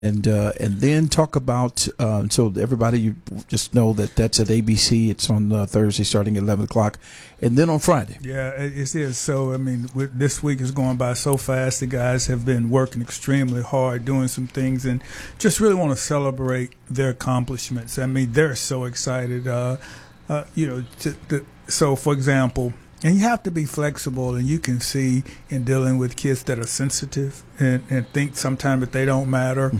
and then talk about so everybody, you just know that that's at ABC. It's on Thursday starting at 11 o'clock, and then on Friday. Yeah, it is. So I mean, this week is going by so fast. The guys have been working extremely hard, doing some things, and just really want to celebrate their accomplishments. I mean, they're so excited. So for example. And you have to be flexible, and you can see in dealing with kids that are sensitive and think sometimes that they don't matter.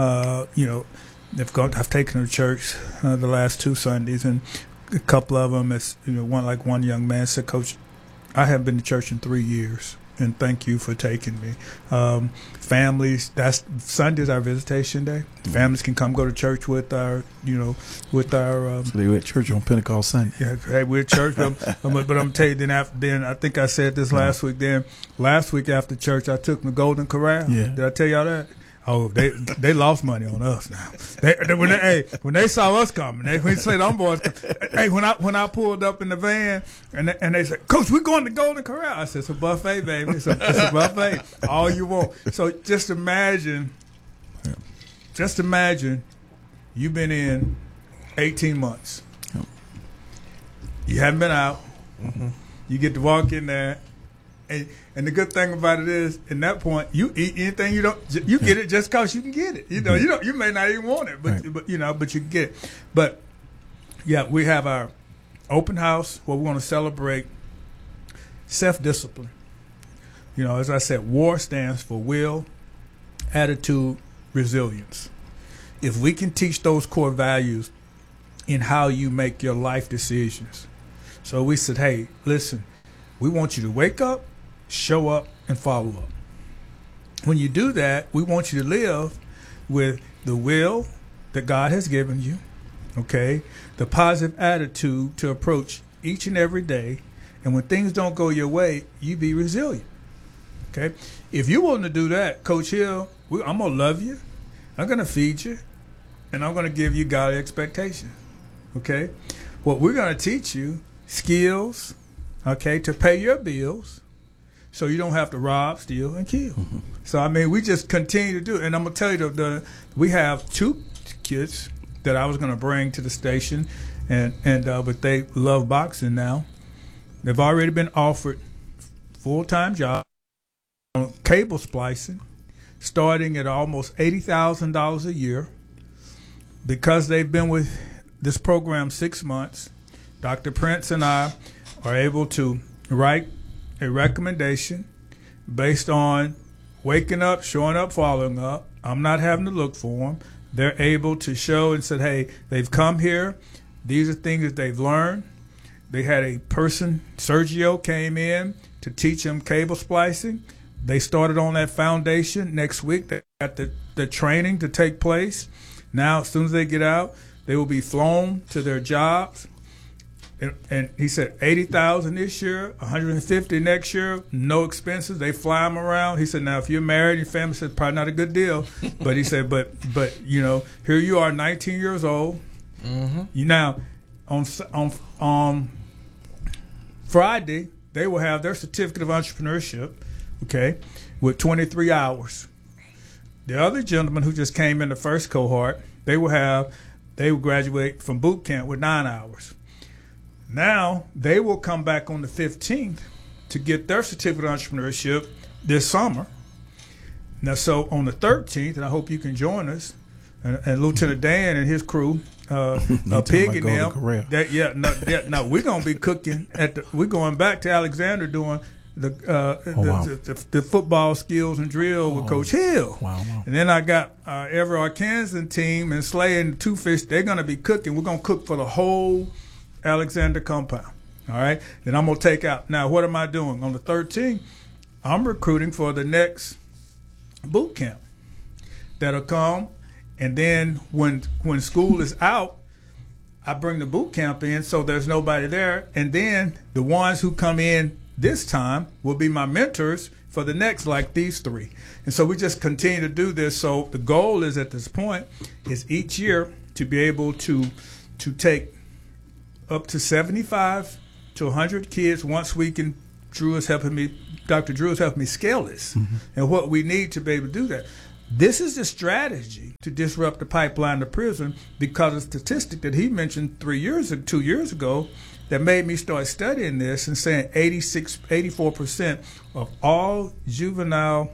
I've taken them to church the last 2 Sundays, and a couple of them, one young man said, "Coach, I haven't been to church in 3 years, and thank you for taking me." Families, that's Sunday's our visitation day. Families can come go to church with our. So they were at church on Pentecost Sunday. Yeah, hey, we're at church, but I'm telling you, then I think I said this last week. Then last week after church, I took them to Golden Corral. Yeah. Did I tell y'all that? Oh, they lost money on us now. When they saw us coming, when they said, "I'm boys," hey, when I pulled up in the van and they said, "Coach, we're going to Golden Corral." I said, "It's a buffet, baby. It's a buffet. All you want." So just imagine, you've been in 18 months. You haven't been out. Mm-hmm. You get to walk in there. And the good thing about it is, in that point, you eat anything you get it just because you can get it. You may not even want it, but you can get it. But yeah, we have our open house where we want to celebrate self-discipline. As I said, WAR stands for will, attitude, resilience. If we can teach those core values in how you make your life decisions. So we said, hey, listen, we want you to wake up, show up, and follow up. When you do that, we want you to live with the will that God has given you, okay? The positive attitude to approach each and every day. And when things don't go your way, you be resilient, okay? If you're willing to do that, Coach Hill, I'm going to love you. I'm going to feed you. And I'm going to give you godly expectations, okay? What we're going to teach you, skills, okay, to pay your bills so you don't have to rob, steal, and kill. Mm-hmm. So, I mean, we just continue to do it. And I'm going to tell you, we have 2 kids that I was going to bring to the station, but they love boxing now. They've already been offered full-time jobs on cable splicing, starting at almost $80,000 a year. Because they've been with this program 6 months, Dr. Prince and I are able to write a recommendation based on waking up, showing up, following up. I'm not having to look for them. They're able to show and say, hey, they've come here. These are things that they've learned. They had a person, Sergio, came in to teach them cable splicing. They started on that foundation. Next week, they got the training to take place. Now, as soon as they get out, they will be flown to their jobs. And he said 80,000 this year, 150 next year, no expenses. They fly them around. He said, now if you're married, your family said probably not a good deal. But he said, but here you are, 19 years old. Mm-hmm. You now on Friday they will have their certificate of entrepreneurship, okay, with 23 hours. The other gentleman who just came in the first cohort, they will graduate from boot camp with 9 hours. Now, they will come back on the 15th to get their certificate of entrepreneurship this summer. Now, so on the 13th, and I hope you can join us, and Lieutenant Dan and his crew, Pig and them, we're going to be cooking we're going back to Alexander doing the football skills and drill with Coach Hill. Wow. And then I got Everett Arkansas team and Slay and Two Fish. They're going to be cooking. We're going to cook for the whole Alexander compound. All right. Then I'm going to take out. Now, what am I doing? On the 13th, I'm recruiting for the next boot camp that'll come. And then when school is out, I bring the boot camp in so there's nobody there. And then the ones who come in this time will be my mentors for the next, like these 3. And so we just continue to do this. So the goal is at this point is each year to be able to take up to 75 to 100 kids once we can. Dr. Drew is helping me scale this. Mm-hmm. And what we need to be able to do that. This is the strategy to disrupt the pipeline to prison, because a statistic that he mentioned 2 years ago that made me start studying this and saying 84% of all juvenile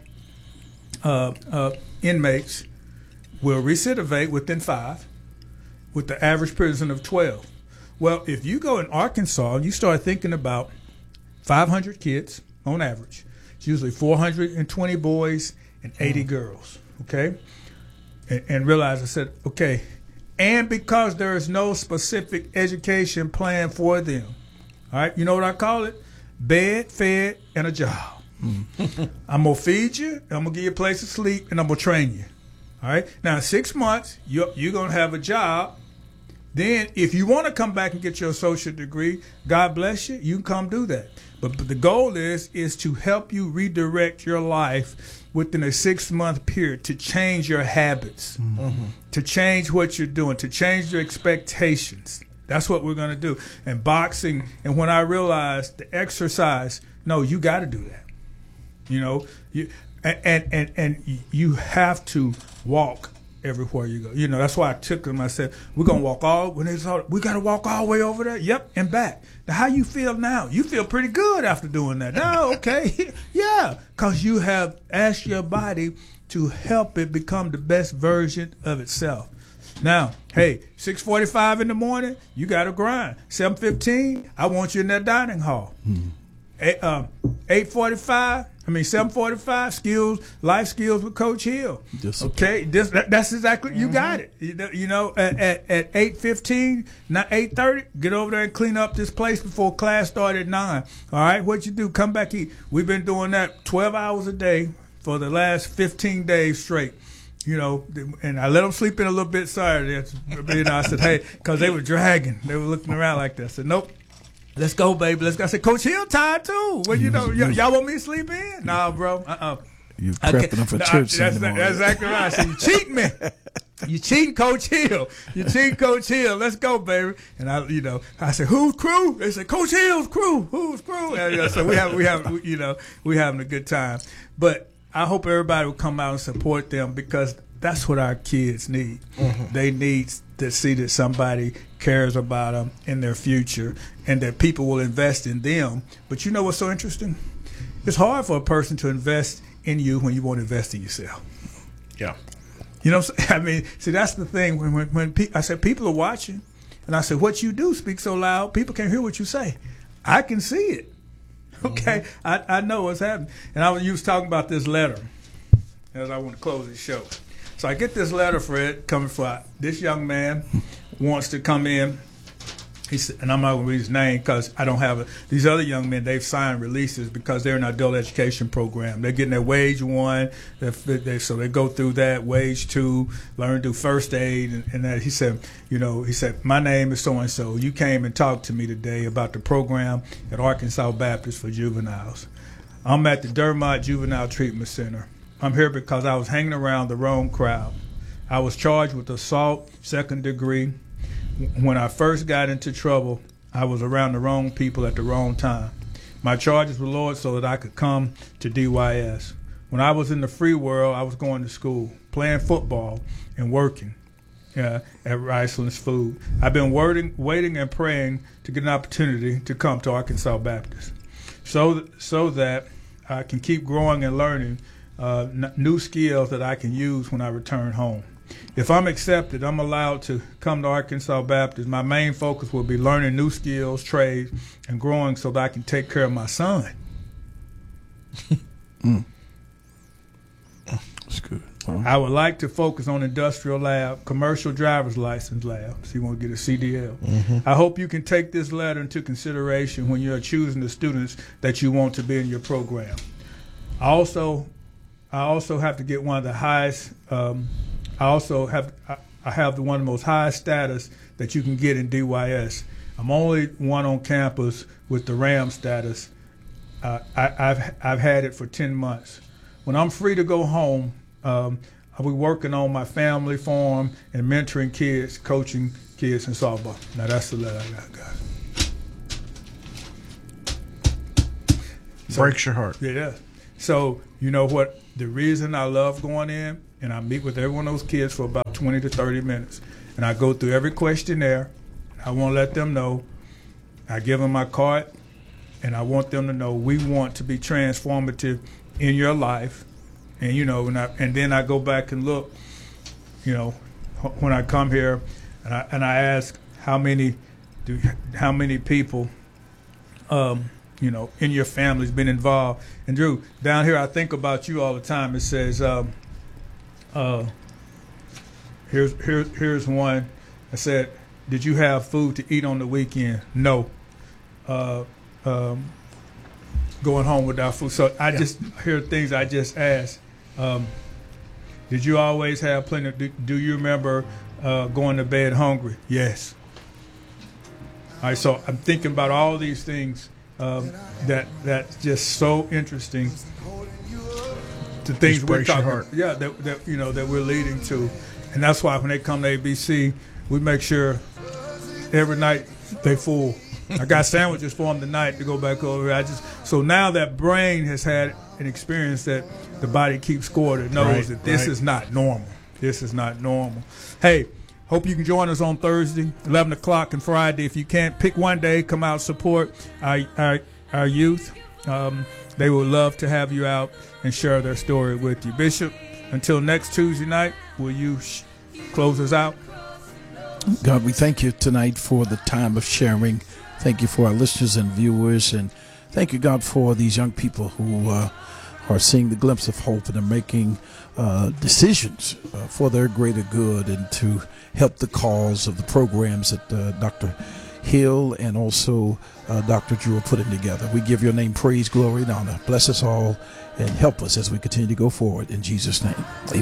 inmates will recidivate within 5, with the average prison of 12. Well, if you go in Arkansas and you start thinking about 500 kids on average, it's usually 420 boys and 80 girls, okay? And realize, I said, okay, and because there is no specific education plan for them, all right, you know what I call it? Bed, fed, and a job. I'm going to feed you, I'm going to give you a place to sleep, and I'm going to train you. All right? Now, in 6 months, you're going to have a job. Then, if you want to come back and get your associate degree, God bless you, you can come do that. But the goal is to help you redirect your life within a 6-month period, to change your habits, to change what you're doing, to change your expectations. That's what we're going to do. And boxing, and when I realized the exercise, no, you got to do that. You know, and you have to walk everywhere you go. You know, that's why I took them. I said, we're going to walk we got to walk all the way over there. Yep, and back. Now, how you feel now? You feel pretty good after doing that. No, okay. Yeah, because you have asked your body to help it become the best version of itself. Now, hey, 6:45 in the morning, you got to grind. 7:15, I want you in that dining hall. 7:45, life skills with Coach Hill. Okay, that's exactly, you got it. You know, at 8:15, not 8:30, get over there and clean up this place before class started at 9. All right, what you do? Come back, eat. We've been doing that 12 hours a day for the last 15 days straight. You know, and I let them sleep in a little bit Saturday. You know, I said, hey, because they were dragging. They were looking around like that. I said, nope. Let's go, baby. Let's go. I said, Coach Hill tired too. Well, you know, y'all want me to sleep in? Nah, bro. You prepping them for church. That's exactly right. So you cheating me. You cheating Coach Hill. You cheating Coach Hill. Let's go, baby. And I said, whose crew? They said, Coach Hill's crew. Whose crew? And, so we having a good time. But I hope everybody will come out and support them, because that's what our kids need. They need to see that somebody cares about them in their future, and that people will invest in them. But you know what's so interesting? It's hard for a person to invest in you when you won't invest in yourself. Yeah. You know what I'm saying? I mean, see, that's the thing. When I said people are watching, and I said, what you do speaks so loud, people can't hear what you say. I can see it. Okay? I know what's happening. And you was talking about this letter as I want to close this show. So I get this letter, Fred, coming from this young man wants to come in. He said, and I'm not going to read his name because I don't have it. These other young men, they've signed releases because they're in an adult education program. They're getting their wage 1, so they go through that, wage 2, learn to do first aid, and that. He said, my name is so-and-so. You came and talked to me today about the program at Arkansas Baptist for juveniles. I'm at the Dermott Juvenile Treatment Center. I'm here because I was hanging around the wrong crowd. I was charged with assault, 2nd degree. When I first got into trouble, I was around the wrong people at the wrong time. My charges were lowered so that I could come to DYS. When I was in the free world, I was going to school, playing football, and working at Riceland's Food. I've been waiting and praying to get an opportunity to come to Arkansas Baptist so that I can keep growing and learning new skills that I can use when I return home. If I'm accepted, I'm allowed to come to Arkansas Baptist. My main focus will be learning new skills, trades, and growing so that I can take care of my son. That's good. I would like to focus on industrial lab, commercial driver's license lab. So you want to get a CDL. I hope you can take this letter into consideration when you're choosing the students that you want to be in your program. I also have to get one of the highest. I have one of the most highest status that you can get in DYS. I'm only one on campus with the RAM status. I've had it for 10 months. When I'm free to go home, I'll be working on my family farm and mentoring kids, coaching kids in softball. Now that's the letter I got, guys. Breaks your heart. Yeah. So you know what? The reason I love going in and I meet with every one of those kids for about 20 to 30 minutes. And I go through every questionnaire. I want to let them know. I give them my card, and I want them to know we want to be transformative in your life. And, you know, and then I go back and look, you know, when I come here, and I ask how many people, you know, in your family's been involved. And Drew, down here I think about you all the time. It says, here's one. I said, did you have food to eat on the weekend? No. Going home without food. So I just hear things I just asked. Did you always have plenty? Do you remember going to bed hungry? Yes. All right, so I'm thinking about all these things that's just so interesting. The things we're talking about, that you know that we're leading to, and that's why when they come to ABC, we make sure every night they full. I got sandwiches for them tonight to go back over. So now that brain has had an experience that the body keeps score that knows that this is not normal. This is not normal. Hey, hope you can join us on Thursday, 11 o'clock, and Friday. If you can't pick one day, come out, support our youth. They would love to have you out and share their story with you. Bishop, until next Tuesday night, will you close us out? God, we thank you tonight for the time of sharing. Thank you for our listeners and viewers, and thank you, God, for these young people who are seeing the glimpse of hope and are making decisions for their greater good and to help the cause of the programs that Dr. Hill and also Dr. Drew are putting together. We give your name praise, glory, and honor. Bless us all and help us as we continue to go forward. In Jesus' name, amen.